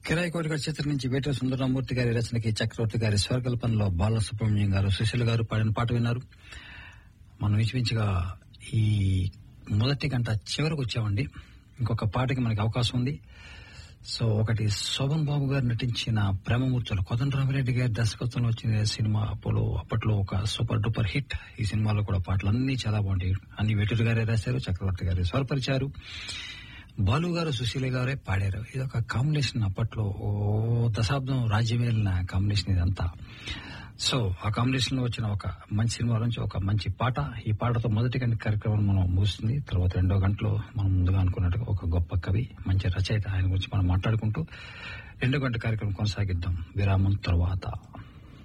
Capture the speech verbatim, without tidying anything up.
కిరాయి కోటి గారి చిత్రం నుంచి వేట సుందరరామూర్తి గారి రచనకి చక్రవర్తి గారి స్వరకల్పనలో బాలసుబ్రహ్మణ్యం గారు సుశీల్ గారు పాడిన పాట విన్నారు. మనం ఇంచుమించుగా ఈ మొదటి గంట చివరకు వచ్చామండి. ఇంకొక పాటకి మనకి అవకాశం ఉంది. సో ఒకటి శోభన్ బాబు గారు నటించిన ప్రేమమూర్తులు కోదండరామిరెడ్డి గారి దర్శకత్వంలో వచ్చిన సినిమా అప్పుడు అప్పట్లో ఒక సూపర్ డూపర్ హిట్. ఈ సినిమాలో కూడా పాటలు అన్ని చాలా బాగుంటాయి. అన్ని వేటూరు గారే రాశారు, చక్రవర్తి గారు స్వరపరిచారు, బాలు గారు సుశీల గారే పాడారు. ఇది ఒక కాంబినేషన్ అప్పట్లో ఓ దశాబ్దం రాజ్యమేలిన కాంబినేషన్ ఇదంతా. సో ఆ కాంబినేషన్ లో వచ్చిన ఒక మంచి సినిమా నుంచి ఒక మంచి పాట. ఈ పాటతో మొదటి గంట కార్యక్రమం మనం ముగుస్తుంది. తర్వాత రెండో గంటలో మనం ముందుగా అనుకున్నట్టుగా ఒక గొప్ప కవి, మంచి రచయిత, ఆయన గురించి మనం మాట్లాడుకుంటూ రెండో గంట కార్యక్రమం కొనసాగిద్దాం విరామం తర్వాత.